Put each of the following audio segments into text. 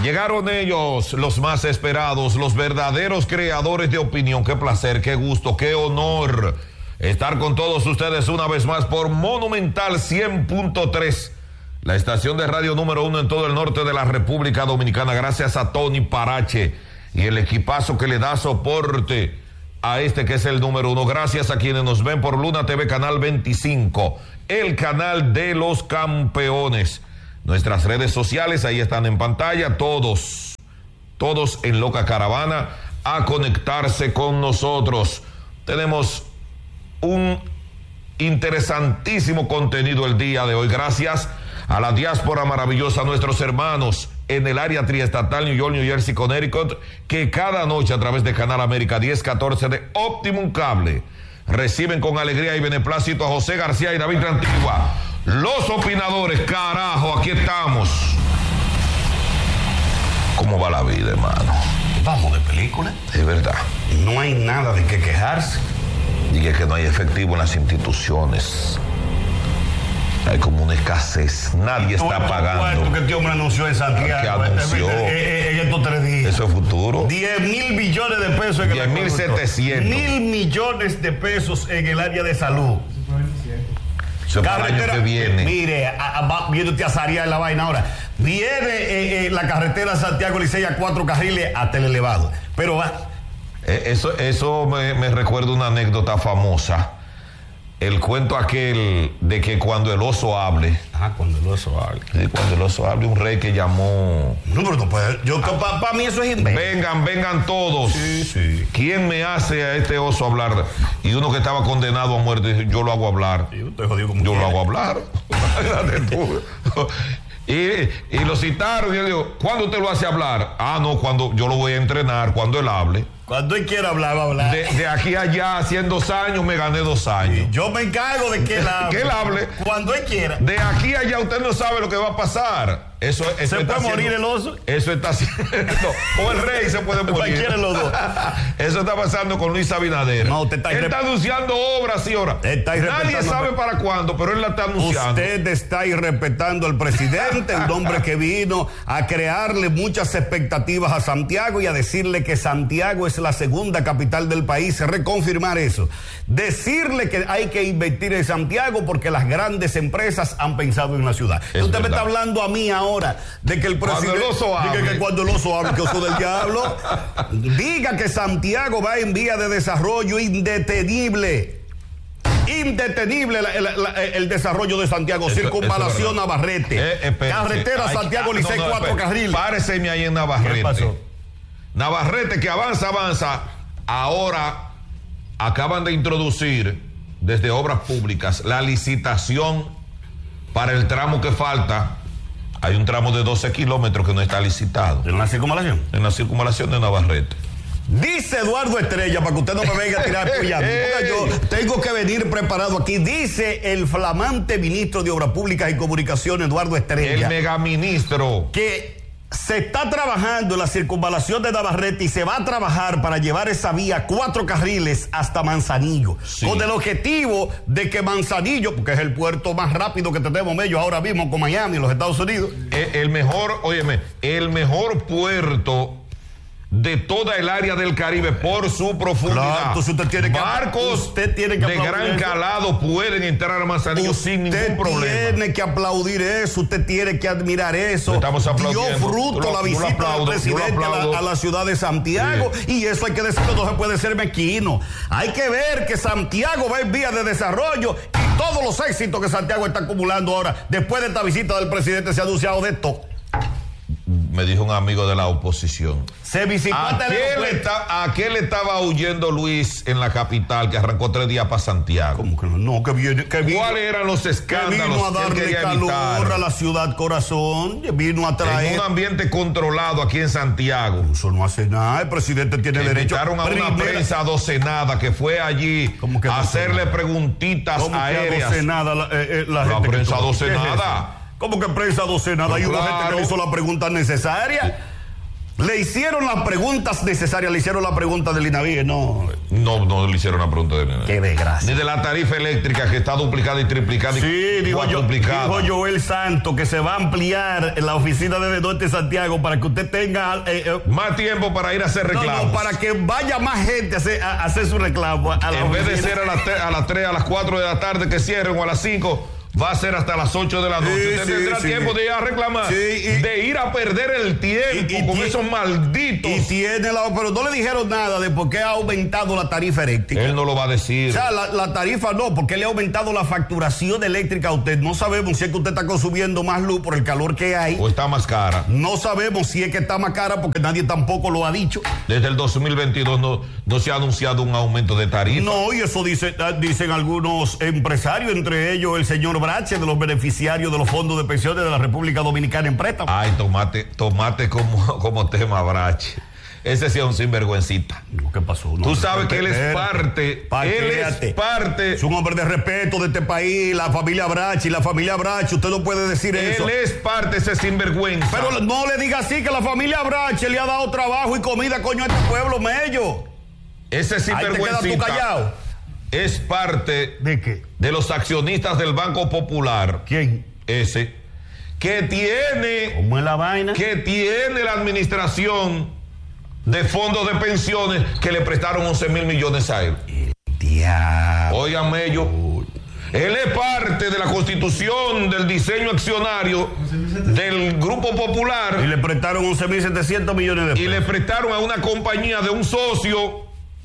Llegaron ellos, los más esperados, los verdaderos creadores de opinión. Qué placer, qué gusto, qué honor estar con todos ustedes una vez más por Monumental 100.3, la estación de radio número 1 en todo el norte de la República Dominicana. Gracias a Tony Parache y el equipazo que le da soporte a este que es el número 1. Gracias a quienes nos ven por Luna TV Canal 25, el canal de los campeones. Nuestras redes sociales, ahí están en pantalla, todos en Loca Caravana a conectarse con nosotros. Tenemos un interesantísimo contenido el día de hoy, gracias a la diáspora maravillosa, a nuestros hermanos en el área triestatal, New York, New Jersey, Connecticut, que cada noche a través de Canal América 1014 de Optimum Cable reciben con alegría y beneplácito a José García y David Antigua. Los opinadores, carajo, aquí estamos. ¿Cómo va la vida, hermano? Vamos de película. Es verdad. No hay nada de qué quejarse. Dije que no hay efectivo en las instituciones. Hay como una escasez. Nadie está pagando. Que este hombre anunció en Santiago. ¿Qué anunció? En estos 3 días. Eso es futuro. 10.000 billones de pesos. 10.700. 1.000 millones de pesos en el área de salud. Carretera que viene. Mire, viéndote a Zariar la vaina ahora. Viene la carretera Santiago Licey a 4 carriles hasta el elevado. Pero va. Eso me recuerda una anécdota famosa. El cuento aquel de que cuando el oso hable. Cuando el oso hable. Sí, cuando el oso hable, un rey que llamó. No, pero no puede. Para mí eso es invento. Vengan todos. Sí. ¿Quién me hace a este oso hablar? Y uno que estaba condenado a muerte dice: yo lo hago hablar. Yo lo hago hablar. Y lo citaron y él dijo: ¿cuándo usted lo hace hablar? No, cuando yo lo voy a entrenar, cuando él hable. Cuando él quiera hablar, va a hablar. De aquí a allá, haciendo 2 años, me gané 2 años. Yo me encargo de que él hable. Que él hable. Cuando él quiera. De aquí a allá usted no sabe lo que va a pasar. Eso ¿Se puede morir el oso? Eso está haciendo. O el rey se puede morir. Cualquiera de los dos. Eso está pasando con Luis Abinader. No, usted él está anunciando obras y horas. Nadie sabe para cuándo, pero él la está anunciando. Usted está irrespetando al presidente, el hombre que vino a crearle muchas expectativas a Santiago y a decirle que Santiago es la segunda capital del país. Reconfirmar eso. Decirle que hay que invertir en Santiago porque las grandes empresas han pensado en la ciudad. Usted me está hablando a mí ahora de que el presidente cuando el oso hable, que oso del diablo, diga que Santiago va en vía de desarrollo indetenible el desarrollo de Santiago. Circunvalación Navarrete, carretera Santiago Licey, 4 carriles. Páreseme ahí en Navarrete. ¿Qué pasó? Navarrete, que avanza. Ahora acaban de introducir desde Obras Públicas la licitación para el tramo que falta. Hay un tramo de 12 kilómetros que no está licitado. ¿En la circunvalación? En la circunvalación de Navarrete. Dice Eduardo Estrella, para que usted no me venga a tirar puya. Yo tengo que venir preparado aquí. Dice el flamante ministro de Obras Públicas y Comunicaciones, Eduardo Estrella. El megaministro. Que se está trabajando en la circunvalación de Navarrete y se va a trabajar para llevar esa vía 4 carriles hasta Manzanillo. Sí. Con el objetivo de que Manzanillo, porque es el puerto más rápido que tenemos ellos ahora mismo con Miami, en los Estados Unidos. El mejor puerto de toda el área del Caribe por su profundidad. Claro, entonces barcos de gran calado pueden entrar a Manzanillo sin ningún problema. Usted tiene que aplaudir eso, usted tiene que admirar eso. Estamos aplaudiendo. Dio fruto la visita del presidente a la ciudad de Santiago, sí. Y eso hay que decirlo, no se puede ser mezquino. Hay que ver que Santiago va en vía de desarrollo y todos los éxitos que Santiago está acumulando ahora, después de esta visita del presidente, se ha anunciado de todo. Me dijo un amigo de la oposición. Se visitó ¿A qué le estaba huyendo Luis en la capital, que arrancó 3 días para Santiago? ¿Cómo que no? No, que vino. ¿Cuáles eran los escándalos que vino a darle calor a la ciudad corazón? Vino a traer. En un ambiente controlado aquí en Santiago. Eso no hace nada. El presidente tiene derecho. Invitaron a una prensa docenada que fue allí a hacerle preguntitas aéreas. La prensa docenada. ¿Cómo que prensa docenada? Hay una gente que le hizo la pregunta necesaria. Le hicieron las preguntas necesarias, le hicieron la pregunta del INAVIE, no. No le hicieron la pregunta del INAVIE. Qué desgracia. Ni de la tarifa eléctrica que está duplicada y triplicada. Sí, dijo Joel Santo que se va a ampliar en la oficina de Norte Santiago para que usted tenga más tiempo para ir a hacer reclamos. No, para que vaya más gente a hacer su reclamo. En vez de ser a las 3, a las 4 de la tarde que cierren o a las 5. Va a ser hasta las 8 de la noche. Usted tendrá tiempo de ir a reclamar, de ir a perder el tiempo con esos malditos. Pero no le dijeron nada de por qué ha aumentado la tarifa eléctrica. Él no lo va a decir. O sea, la tarifa no, porque le ha aumentado la facturación eléctrica a usted. No sabemos si es que usted está consumiendo más luz por el calor que hay. O está más cara. No sabemos si es que está más cara porque nadie tampoco lo ha dicho. Desde el 2022 no se ha anunciado un aumento de tarifa. No, y eso dicen algunos empresarios, entre ellos el señor Brache, de los beneficiarios de los fondos de pensiones de la República Dominicana en préstamo. Ay, tomate como tema Brache. Ese sí es un sinvergüencita. ¿Qué pasó? No, tú sabes que él es parte. Es un hombre de respeto de este país, la familia Brache. Y la familia Brache, usted no puede decir eso. Él es parte, ese sinvergüenza. Pero no le diga así, que la familia Brache le ha dado trabajo y comida, coño, a este pueblo mello. Ese sinvergüencita. Ahí te quedas tú callado. Es parte ¿de qué? De los accionistas del Banco Popular. ¿Quién? Ese. Que tiene. ¿Cómo es la vaina? Que tiene la administración de fondos de pensiones que le prestaron 11,000 millones a él. El diablo. Óigame ello. Él es parte de la constitución del diseño accionario del Grupo Popular. Y le prestaron 11,700 millones de pesos. Y le prestaron a una compañía de un socio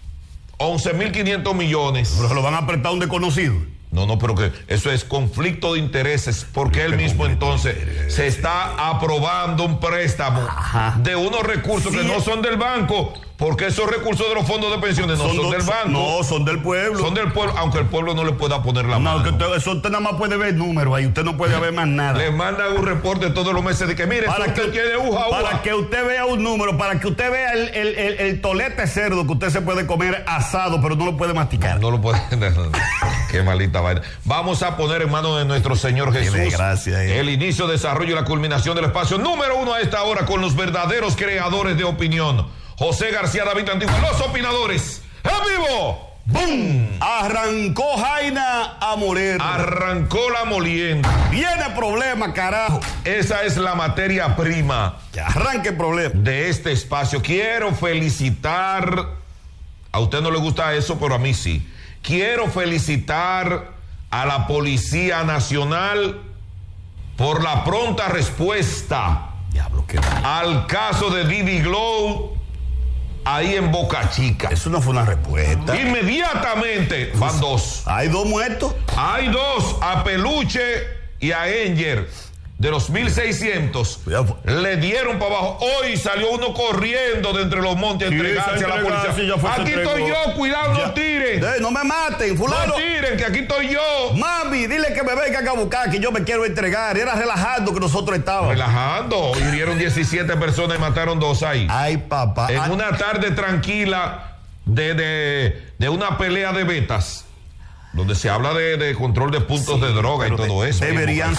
11,500 millones. Pero se lo van a prestar a un desconocido. No, pero que eso es conflicto de intereses, porque él mismo entonces se está aprobando un préstamo de unos recursos que no son del banco, porque esos recursos de los fondos de pensiones no son del banco. No, son del pueblo. Son del pueblo, aunque el pueblo no le pueda poner la mano. No, usted nada más puede ver números ahí, usted no puede ver más nada. Le mandan un reporte todos los meses de que mire, para que tiene para que usted vea un número, para que usted vea el tolete cerdo que usted se puede comer asado, pero no lo puede masticar. No lo puede. Qué maldita vaina. Vamos a poner en manos de nuestro Señor Jesús el inicio, desarrollo y la culminación del espacio número 1 a esta hora con los verdaderos creadores de opinión. José García, David Antiguo, los opinadores. ¡En vivo! ¡Bum! Arrancó Jaina a Moreno. Arrancó la molienda. Viene problema, carajo. Esa es la materia prima. Que arranque el problema. De este espacio. Quiero felicitar. A usted no le gusta eso, pero a mí sí. Quiero felicitar a la Policía Nacional por la pronta respuesta al caso de Didi Glow ahí en Boca Chica. Eso no fue una respuesta. Inmediatamente van dos. ¿Hay dos muertos? Hay dos, a Peluche y a Enger. De los 1,600 le dieron para abajo. Hoy salió uno corriendo de entre los montes a entregarse a la policía. Aquí estoy yo, cuidado, no tiren. No me maten, fulano. No tiren, que aquí estoy yo. Mami, dile que me vengan a buscar, que yo me quiero entregar. Era relajando que nosotros estábamos. Relajando. Hirieron 17 personas y mataron 2 ahí. Ay, papá. En una tarde tranquila de una pelea de betas, donde se habla de control de puntos de droga y todo eso. Deberían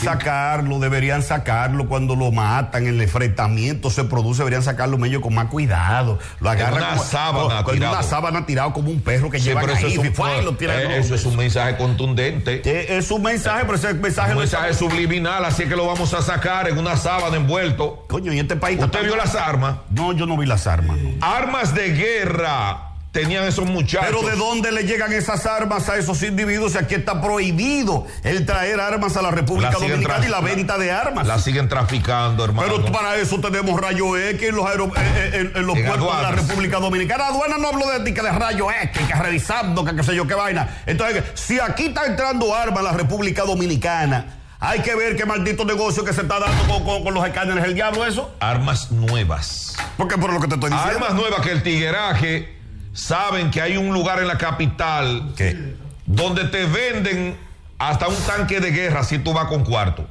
sacarlo cuando lo matan, el enfrentamiento se produce, deberían sacarlo medio con más cuidado. Lo agarran con una sábana tirado como un perro que lleva ahí. Eso es un mensaje contundente. Es un mensaje, pero ese mensaje... Un mensaje subliminal, así que lo vamos a sacar en una sábana envuelto. Coño, y este país... ¿Usted vio las armas? No, yo no vi las armas. No. Armas de guerra tenían esos muchachos. Pero ¿de dónde le llegan esas armas a esos individuos? Aquí está prohibido el traer armas a la República Dominicana y la venta de armas. La siguen traficando, hermano. Pero para eso tenemos rayo X en los puertos de la República Dominicana. Aduana no habló de rayo X, que revisando, que qué sé yo qué vaina. Entonces, si aquí está entrando armas a la República Dominicana, hay que ver qué maldito negocio que se está dando con los escáneres. ¿El diablo eso? Armas nuevas. ¿Por qué? Por lo que te estoy diciendo. Armas nuevas que el tigueraje... Saben que hay un lugar en la capital donde te venden hasta un tanque de guerra si tú vas con cuarto.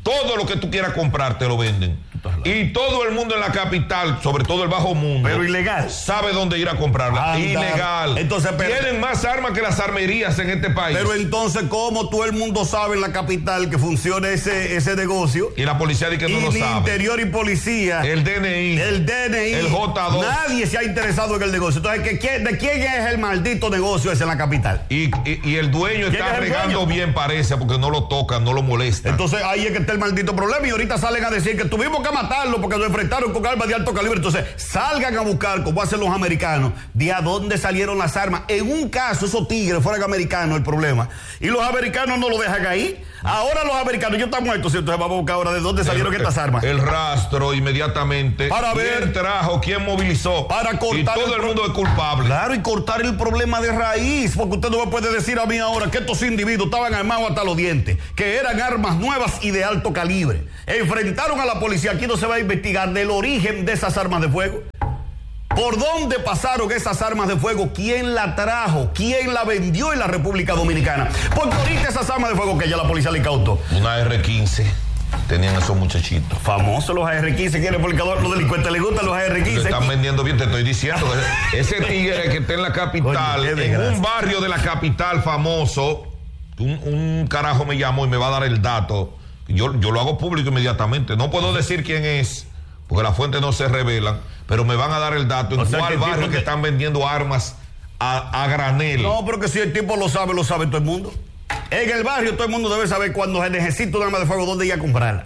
Todo lo que tú quieras comprar te lo venden. Y todo el mundo en la capital, sobre todo el bajo mundo, pero ilegal, sabe dónde ir a comprarla. Ilegal. Entonces, tienen más armas que las armerías en este país. Pero entonces, ¿cómo todo el mundo sabe en la capital que funciona ese negocio? Y la policía dice que no lo sabe. Interior y policía. El DNI. El J2. Nadie se ha interesado en el negocio. Entonces, ¿de quién es el maldito negocio ese en la capital? Y el dueño está regando bien, parece, porque no lo tocan, no lo molestan. Entonces, ahí es que está el maldito problema. Y ahorita salen a decir que tuvimos que matarlo porque nos enfrentaron con armas de alto calibre. Entonces, salgan a buscar, como hacen los americanos, de a dónde salieron las armas. En un caso, esos tigres fueran americanos el problema. Y los americanos no lo dejan ahí. Ahora los americanos, yo estamos muertos, entonces vamos a buscar ahora de dónde salieron estas armas. El rastro inmediatamente. Para ver. ¿Quién trajo? ¿Quién movilizó? Para cortar. Y todo el mundo es culpable. Claro, y cortar el problema de raíz. Porque usted no me puede decir a mí ahora que estos individuos estaban armados hasta los dientes, que eran armas nuevas y de alto calibre. Enfrentaron a la policía. Aquí no se va a investigar del origen de esas armas de fuego. ¿Por dónde pasaron esas armas de fuego? ¿Quién la trajo? ¿Quién la vendió en la República Dominicana? Porque ahorita esas armas de fuego que ya la policía le incautó. Una R-15. Tenían esos muchachitos. Famosos los AR-15. ¿Quieren? Porque a los delincuentes les gustan los AR-15. Se están vendiendo bien, te estoy diciendo. Ese tigre que está en la capital, oye, en un barrio de la capital famoso, un carajo me llamó y me va a dar el dato. Yo lo hago público inmediatamente. No puedo decir quién es, porque las fuentes no se revelan, pero me van a dar el dato en cuál barrio que están vendiendo armas a granel. No, pero que si el tipo lo sabe todo el mundo. En el barrio todo el mundo debe saber cuando se necesita un arma de fuego dónde ir a comprarla.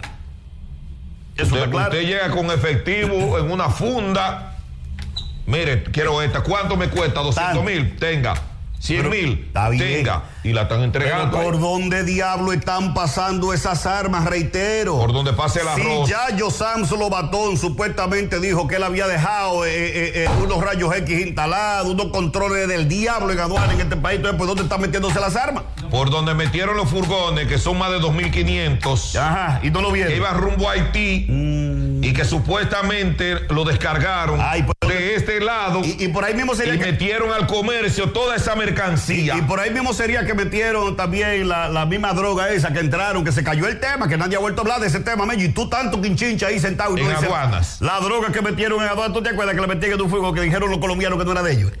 Eso está claro. Usted llega con efectivo en una funda. Mire, quiero esta. ¿Cuánto me cuesta? 200,000. Tenga. 100,000. Tenga. Y la están entregando. Pero ¿por dónde diablo están pasando esas armas? Reitero. Por donde pase el arroz. Si Yayo Samson Lobatón supuestamente dijo que él había dejado unos rayos X instalados, unos controles del diablo en aduana en este país, entonces ¿por dónde están metiéndose las armas? Por donde metieron los furgones, que son más de 2,500. Ajá, y no lo vieron. Que iban rumbo a Haití y que supuestamente lo descargaron de este lado. Y por ahí mismo sería. Y metieron al comercio toda esa mercancía. Y por ahí mismo sería que metieron también la misma droga esa que entraron, que se cayó el tema, que nadie ha vuelto a hablar de ese tema, y tú tanto quinchincha ahí sentado. En aduanas. La droga que metieron en aduanas, ¿tú te acuerdas que la metieron en un fuego que dijeron los colombianos que no era de ellos?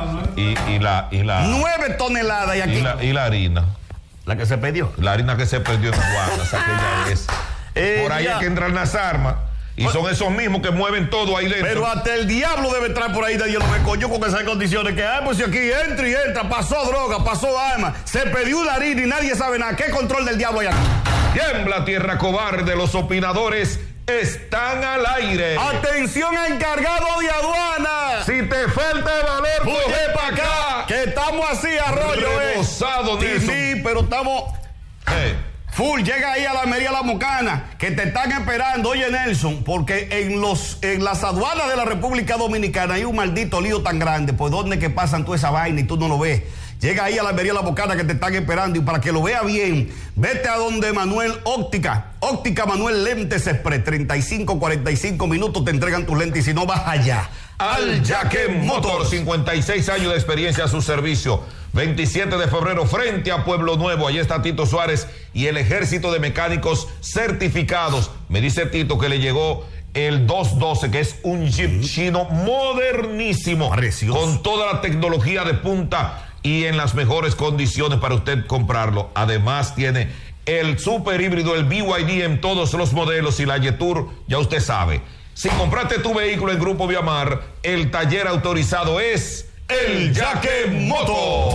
Y la 9 toneladas y aquí. Y la harina. La que se perdió. La harina que se perdió en aduanas, aquella vez. Por ahí es que entran las armas. Y son esos mismos que mueven todo ahí dentro. Pero hasta el diablo debe entrar por ahí, nadie lo ve coño con esas condiciones. Que, pues si aquí entra y entra, pasó droga, pasó arma, se perdió una harina y nadie sabe nada. ¿Qué control del diablo hay aquí? Tiembla tierra cobarde, los opinadores están al aire. Atención, encargado de aduana. Si te falta valor, coge para acá. Que estamos así, arroyo, rebosado, Nelson. Sí, pero estamos. Full, llega ahí a la Almería La Mocana, que te están esperando. Oye, Nelson, porque en las aduanas de la República Dominicana hay un maldito lío tan grande. ¿Por dónde que pasan toda esa vaina y tú no lo ves? Llega ahí a la Almería La Mocana, que te están esperando, y para que lo vea bien, vete a donde Manuel Óptica Manuel Lentes Express, 35-45 minutos te entregan tus lentes, y si no vas allá. Al Yaque Motor, 56 años de experiencia a su servicio. 27 de febrero, frente a Pueblo Nuevo. Allí está Tito Suárez y el ejército de mecánicos certificados. Me dice Tito que le llegó el 212, que es un Jeep chino modernísimo, precioso, con toda la tecnología de punta y en las mejores condiciones para usted comprarlo. Además tiene el super híbrido, el BYD en todos los modelos, y la Yetur, ya usted sabe. Si compraste tu vehículo en Grupo Viamar, el taller autorizado es El Yaque Motor.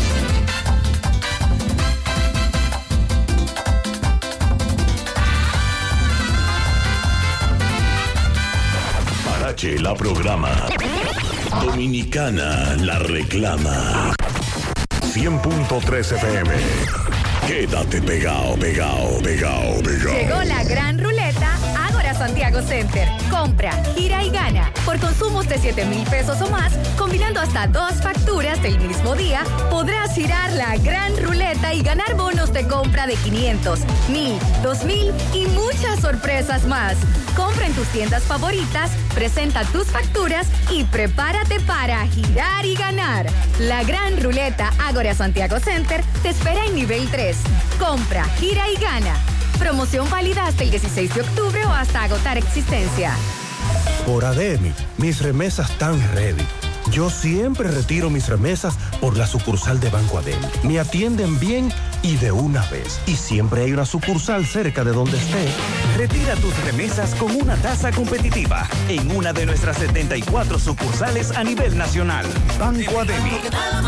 Parache la programa. Dominicana la reclama. 100.3 FM. Quédate pegado. Llegó la gran ruleta Ágora Santiago Center. Compra, gira y gana. Por consumos de 7,000 pesos o más, combinando hasta 2 facturas del mismo día, podrás girar la gran ruleta y ganar bonos de compra de 500, 1,000, 2,000 y muchas sorpresas más. Compra en tus tiendas favoritas, presenta tus facturas y prepárate para girar y ganar. La gran ruleta Ágora Santiago Center te espera en nivel 3. Compra, gira y gana. Promoción válida hasta el 16 de octubre o hasta agotar existencia. Por ADEMI, mis remesas están ready. Yo siempre retiro mis remesas por la sucursal de Banco ADEMI. Me atienden bien y de una vez. Y siempre hay una sucursal cerca de donde esté. Retira tus remesas con una tasa competitiva en una de nuestras 74 sucursales a nivel nacional. Banco ADEMI.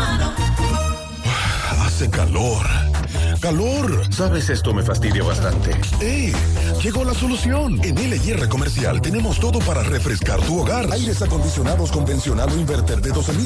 Hace calor. ¡Calor! Sabes, esto me fastidia bastante. Llegó la solución. En LIR Comercial tenemos todo para refrescar tu hogar. Aires acondicionados convencional o inverter de 12,000